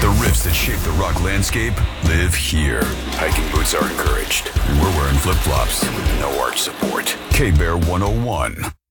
The riffs that shape the rock landscape live here. Hiking boots are encouraged. And we're wearing flip-flops. No arch support. K-Bear 101.